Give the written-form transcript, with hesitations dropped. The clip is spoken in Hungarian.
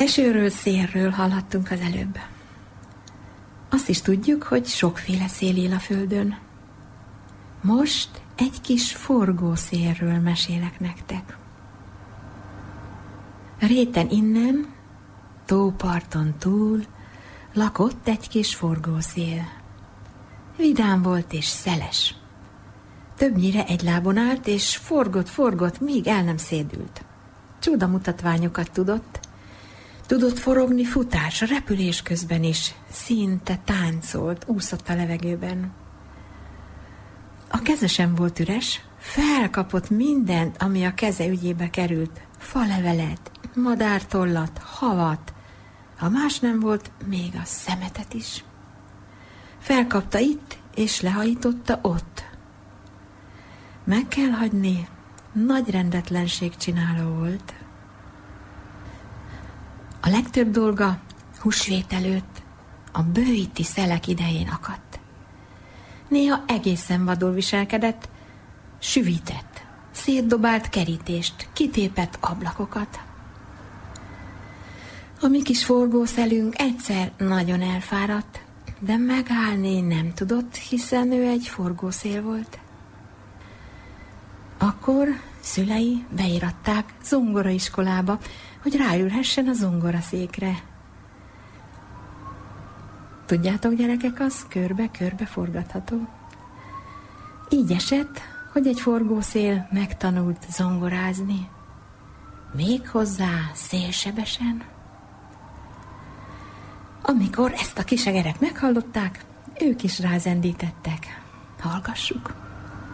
Esőről, szélről hallhattunk az előbb. Azt is tudjuk, hogy sokféle szél él a földön. Most egy kis forgószélről mesélek nektek. Réten innen, tóparton túl, lakott egy kis forgószél. Vidám volt és szeles. Többnyire egy lábon állt, és forgott, míg el nem szédült. Csodamutatványokat tudott. Tudott forogni futás, repülés közben is. Szinte táncolt, úszott a levegőben. A keze sem volt üres, felkapott mindent, ami a keze ügyébe került. Falevelet, madártollat, havat, ha más nem volt, még a szemetet is. Felkapta itt, és lehajította ott. Meg kell hagyni, nagy rendetlenség csináló volt. A legtöbb dolga húsvét előtt, a bőiti szelek idején akadt. Néha egészen vadul viselkedett, süvített, szétdobált kerítést, kitépett ablakokat. A mi kis forgószelünk egyszer nagyon elfáradt, de megállni nem tudott, hiszen ő egy forgószél volt. Akkor szülei beíratták zongoraiskolába, hogy ráülhessen a zongoraszékre. Tudjátok, gyerekek, az körbe-körbe forgatható. Így esett, hogy egy forgószél megtanult zongorázni. Méghozzá szélsebesen. Amikor ezt a kisegerek meghallották, ők is rázendítettek. Hallgassuk!